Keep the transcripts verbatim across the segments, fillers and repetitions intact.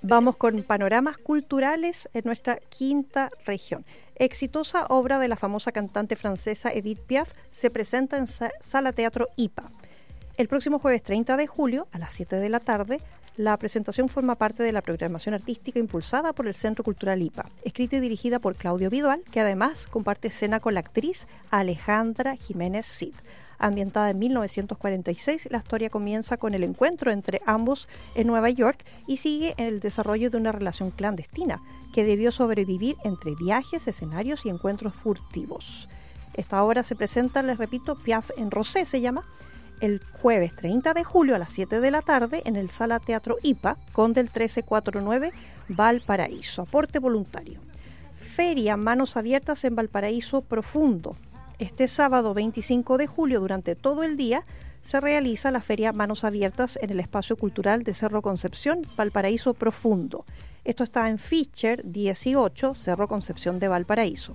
Vamos con panoramas culturales en nuestra quinta región. Exitosa obra de la famosa cantante francesa Edith Piaf se presenta en Sala Teatro I P A. El próximo jueves treinta de julio, a las siete de la tarde, la presentación forma parte de la programación artística impulsada por el Centro Cultural I P A, escrita y dirigida por Claudio Vidual, que además comparte escena con la actriz Alejandra Jiménez Cid. Ambientada en mil novecientos cuarenta y seis, la historia comienza con el encuentro entre ambos en Nueva York y sigue en el desarrollo de una relación clandestina que debió sobrevivir entre viajes, escenarios y encuentros furtivos. Esta obra se presenta, les repito, Piaf en Rosé se llama, el jueves treinta de julio a las siete de la tarde en el Sala Teatro I P A, Conde del trece cuarenta y nueve, Valparaíso. Aporte voluntario. Feria Manos Abiertas en Valparaíso Profundo. Este sábado veinticinco de julio, durante todo el día, se realiza la Feria Manos Abiertas en el Espacio Cultural de Cerro Concepción, Valparaíso Profundo. Esto está en Fischer dieciocho, Cerro Concepción de Valparaíso.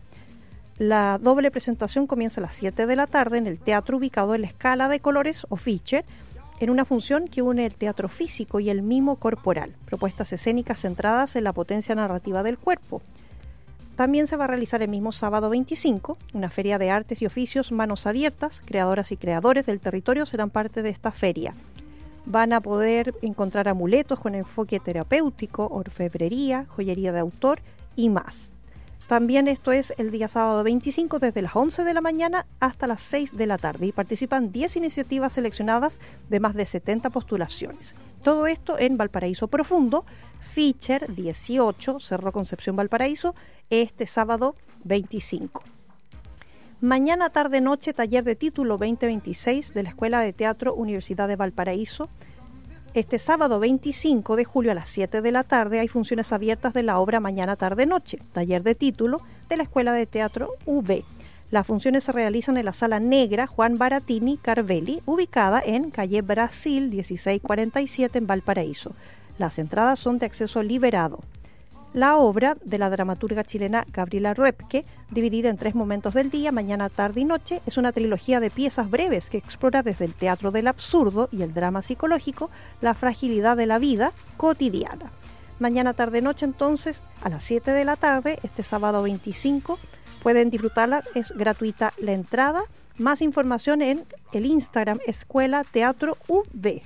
La doble presentación comienza a las siete de la tarde en el teatro ubicado en la Escala de Colores o Fischer, en una función que une el teatro físico y el mimo corporal, propuestas escénicas centradas en la potencia narrativa del cuerpo. También se va a realizar el mismo sábado veinticinco, una feria de artes y oficios Manos Abiertas. Creadoras y creadores del territorio serán parte de esta feria. Van a poder encontrar amuletos con enfoque terapéutico, orfebrería, joyería de autor y más. También esto es el día sábado veinticinco desde las once de la mañana hasta las seis de la tarde y participan diez iniciativas seleccionadas de más de setenta postulaciones. Todo esto en Valparaíso Profundo, Fischer dieciocho, Cerro Concepción Valparaíso, este sábado veinticinco. Mañana, tarde, noche, taller de título veinte veintiséis de la Escuela de Teatro Universidad de Valparaíso. Este sábado veinticinco de julio a las siete de la tarde hay funciones abiertas de la obra Mañana, tarde, noche, taller de título de la Escuela de Teatro U B. Las funciones se realizan en la Sala Negra Juan Baratini Carvelli, ubicada en calle Brasil dieciséis cuarenta y siete en Valparaíso. Las entradas son de acceso liberado. La obra de la dramaturga chilena Gabriela Ruepke, dividida en tres momentos del día, mañana, tarde y noche, es una trilogía de piezas breves que explora desde el teatro del absurdo y el drama psicológico la fragilidad de la vida cotidiana. Mañana, tarde, noche, entonces, a las siete de la tarde, este sábado veinticinco, pueden disfrutarla, es gratuita la entrada. Más información en el Instagram Escuela Teatro U B.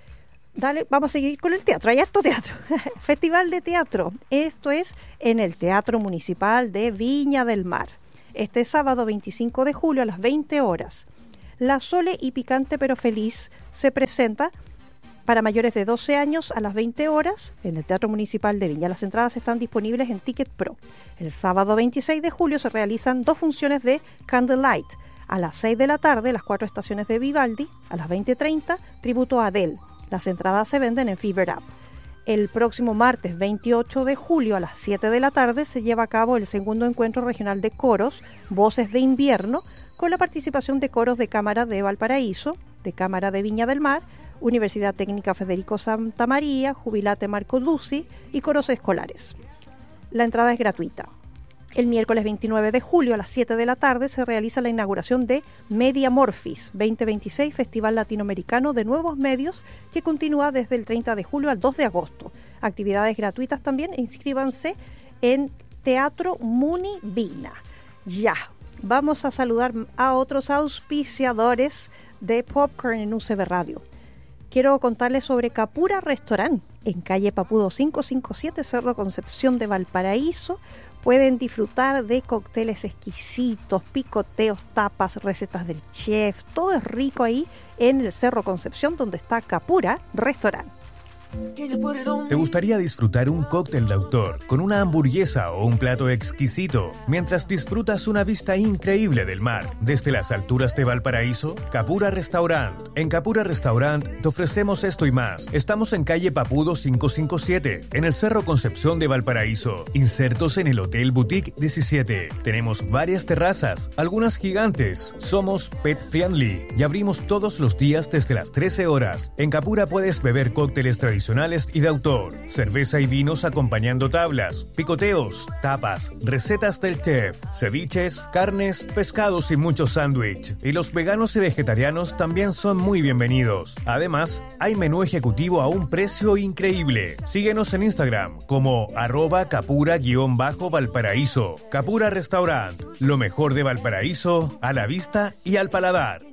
Dale, vamos a seguir con el teatro, hay harto teatro. Festival de Teatro, esto es en el Teatro Municipal de Viña del Mar. Este sábado veinticinco de julio a las veinte horas. La Sole y Picante pero Feliz se presenta para mayores de doce años a las veinte horas en el Teatro Municipal de Viña. Las entradas están disponibles en Ticket Pro. El sábado veintiséis de julio se realizan dos funciones de Candlelight. A las seis de la tarde, las cuatro estaciones de Vivaldi. A las veinte treinta, tributo a Adele. Las entradas se venden en Fever Up. El próximo martes veintiocho de julio a las siete de la tarde se lleva a cabo el segundo encuentro regional de coros, Voces de Invierno, con la participación de coros de Cámara de Valparaíso, de Cámara de Viña del Mar, Universidad Técnica Federico Santa María, Jubilate Marco Luci y coros escolares. La entrada es gratuita. El miércoles veintinueve de julio a las siete de la tarde se realiza la inauguración de Media Morphis veinte veintiséis, Festival Latinoamericano de Nuevos Medios, que continúa desde el treinta de julio al dos de agosto. Actividades gratuitas también, inscríbanse en Teatro Muni Vina. Ya, vamos a saludar a otros auspiciadores de Popcorn en U C B Radio. Quiero contarles sobre Capura Restaurant, en calle Papudo quinientos cincuenta y siete, Cerro Concepción de Valparaíso. Pueden disfrutar de cócteles exquisitos, picoteos, tapas, recetas del chef. Todo es rico ahí en el Cerro Concepción, donde está Capura Restaurant. ¿Te gustaría disfrutar un cóctel de autor con una hamburguesa o un plato exquisito mientras disfrutas una vista increíble del mar desde las alturas de Valparaíso? Capura Restaurant. En Capura Restaurant te ofrecemos esto y más. Estamos en calle Papudo quinientos cincuenta y siete, en el Cerro Concepción de Valparaíso, insertos en el Hotel Boutique diecisiete. Tenemos varias terrazas, algunas gigantes. Somos pet friendly y abrimos todos los días desde las trece horas. En Capura puedes beber cócteles tradicionales tradicionales y de autor, cerveza y vinos acompañando tablas, picoteos, tapas, recetas del chef, ceviches, carnes, pescados y muchos sándwiches. Y los veganos y vegetarianos también son muy bienvenidos. Además, hay menú ejecutivo a un precio increíble. Síguenos en Instagram como arroba capura-valparaíso. Capura Restaurant, lo mejor de Valparaíso, a la vista y al paladar.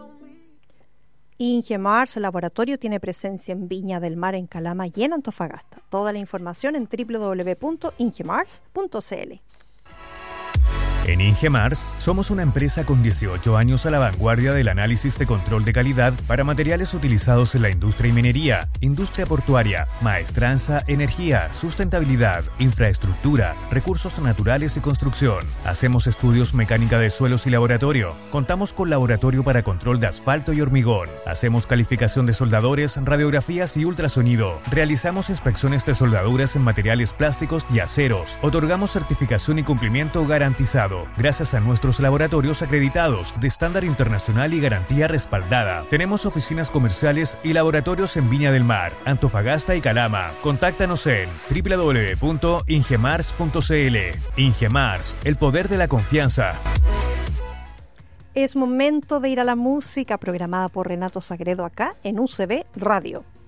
Ingemars Laboratorio tiene presencia en Viña del Mar, en Calama y en Antofagasta. Toda la información en doble u doble u doble u punto ingemars punto c l. En Ingemars somos una empresa con dieciocho años a la vanguardia del análisis de control de calidad para materiales utilizados en la industria y minería, industria portuaria, maestranza, energía, sustentabilidad, infraestructura, recursos naturales y construcción. Hacemos estudios mecánica de suelos y laboratorio. Contamos con laboratorio para control de asfalto y hormigón. Hacemos calificación de soldadores, radiografías y ultrasonido. Realizamos inspecciones de soldaduras en materiales plásticos y aceros. Otorgamos certificación y cumplimiento garantizado gracias a nuestros laboratorios acreditados de estándar internacional y garantía respaldada. Tenemos oficinas comerciales y laboratorios en Viña del Mar, Antofagasta y Calama. Contáctanos en doble u doble u doble u punto ingemars punto c l. Ingemars, el poder de la confianza. Es momento de ir a la música programada por Renato Sagredo acá en U C B Radio.